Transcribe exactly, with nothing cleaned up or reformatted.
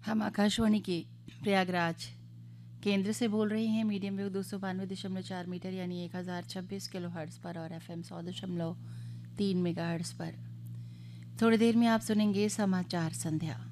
हम आकाशवाणी के प्रयागराज केंद्र से बोल रहे हैं। मीडियम वेव दो सौ बानवे दशमलव चार मीटर यानी एक हज़ार छब्बीस किलो हर्ट्ज़ पर और एफ एम सौ दशमलव तीन मेगा हर्ट्ज़ पर। थोड़ी देर में आप सुनेंगे समाचार संध्या।